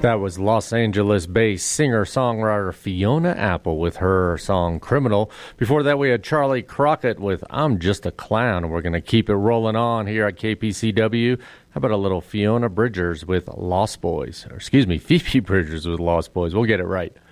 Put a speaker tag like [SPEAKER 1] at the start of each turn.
[SPEAKER 1] That was Los Angeles-based singer-songwriter Fiona Apple with her song Criminal. Before that, we had Charlie Crockett with I'm Just a Clown. We're going to keep it rolling on here at KPCW. How about a little Fiona Bridgers with Lost Boys? Or excuse me, Phoebe Bridgers with Lost Boys. We'll get it right.